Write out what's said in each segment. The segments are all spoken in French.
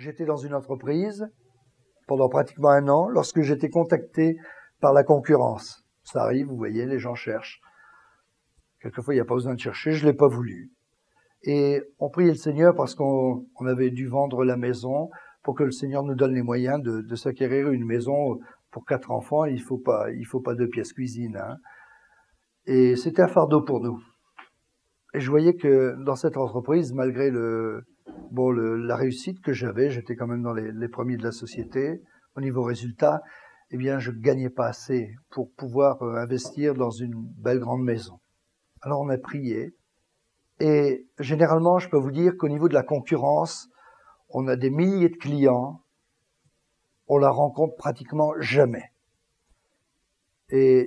J'étais dans une entreprise pendant pratiquement 1 an lorsque j'étais contacté par la concurrence. Ça arrive, vous voyez, les gens cherchent. Quelquefois, il n'y a pas besoin de chercher, je ne l'ai pas voulu. Et on priait le Seigneur parce qu'on avait dû vendre la maison pour que le Seigneur nous donne les moyens de s'acquérir une maison pour 4 enfants. Il faut pas 2 pièces cuisine, hein. Et c'était un fardeau pour nous. Et je voyais que dans cette entreprise, malgré la réussite que j'étais quand même dans les premiers de la société, au niveau résultat, eh bien, je gagnais pas assez pour pouvoir investir dans une belle grande maison. Alors on a prié. Et généralement, je peux vous dire qu'au niveau de la concurrence, on a des milliers de clients, on la rencontre pratiquement jamais. Et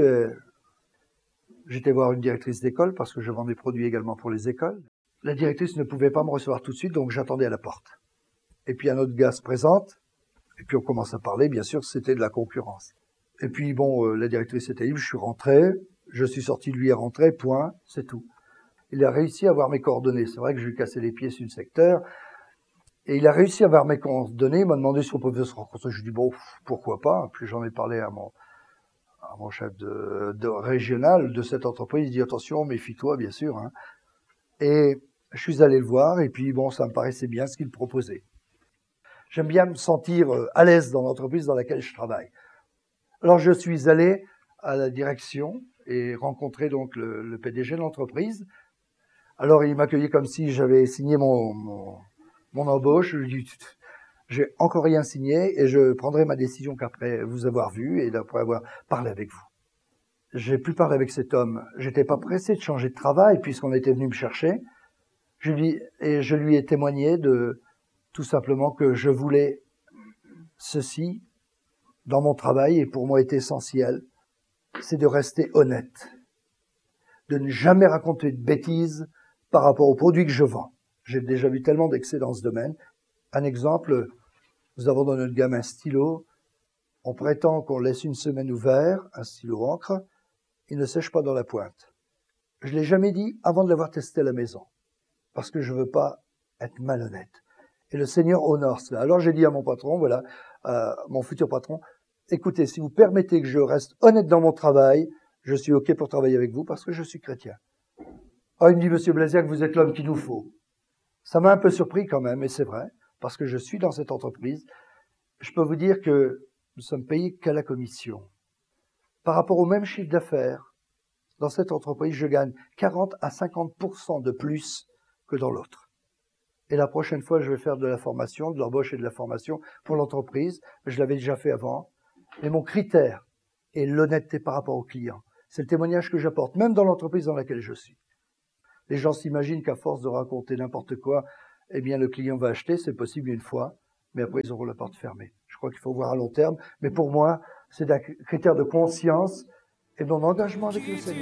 j'étais voir une directrice d'école parce que je vends des produits également pour les écoles. La directrice ne pouvait pas me recevoir tout de suite, donc j'attendais à la porte. Et puis un autre gars se présente, et puis on commence à parler, bien sûr, c'était de la concurrence. Et puis bon, la directrice était libre, je suis rentré, je suis sorti, lui est rentré, point, c'est tout. Il a réussi à avoir mes coordonnées. C'est vrai que je lui ai cassé les pieds sur le secteur. Et il a réussi à avoir mes coordonnées. Il m'a demandé si on pouvait se rencontrer. Je lui ai dit, bon, pourquoi pas. Puis j'en ai parlé à mon chef de régional de cette entreprise. Il dit, attention, méfie-toi, bien sûr, hein. Et je suis allé le voir. Et puis, bon, ça me paraissait bien ce qu'il proposait. J'aime bien me sentir à l'aise dans l'entreprise dans laquelle je travaille. Alors, je suis allé à la direction et rencontré donc le PDG de l'entreprise. Alors, il m'accueillait comme si j'avais signé mon embauche. Je lui ai dit, j'ai encore rien signé et je prendrai ma décision qu'après vous avoir vu et d'après avoir parlé avec vous. J'ai pu parler avec cet homme. J'étais pas pressé de changer de travail puisqu'on était venu me chercher. Je lui ai témoigné de tout simplement que je voulais ceci dans mon travail et pour moi est essentiel. C'est de rester honnête. De ne jamais raconter de bêtises par rapport aux produits que je vends. J'ai déjà vu tellement d'excès dans ce domaine. Un exemple, nous avons dans notre gamme un stylo. On prétend qu'on laisse 1 semaine ouvert, un stylo encre. Il ne sèche pas dans la pointe. Je l'ai jamais dit avant de l'avoir testé à la maison. Parce que je veux pas être malhonnête. Et le Seigneur honore cela. Alors j'ai dit à mon patron, voilà, mon futur patron, écoutez, si vous permettez que je reste honnête dans mon travail, je suis OK pour travailler avec vous parce que je suis chrétien. Ah, il me dit, Monsieur Blasiac, vous êtes l'homme qu'il nous faut. Ça m'a un peu surpris quand même, et c'est vrai, parce que je suis dans cette entreprise. Je peux vous dire que nous sommes payés qu'à la commission. Par rapport au même chiffre d'affaires, dans cette entreprise, je gagne 40 à 50% de plus que dans l'autre. Et la prochaine fois, je vais faire de la formation, de l'embauche et de la formation pour l'entreprise. Je l'avais déjà fait avant. Mais mon critère est l'honnêteté par rapport aux clients. C'est le témoignage que j'apporte, même dans l'entreprise dans laquelle je suis. Les gens s'imaginent qu'à force de raconter n'importe quoi, eh bien, le client va acheter. C'est possible 1 fois, mais après, ils auront la porte fermée. Je crois qu'il faut voir à long terme. Mais pour moi, c'est un critère de conscience et d'engagement avec le Seigneur.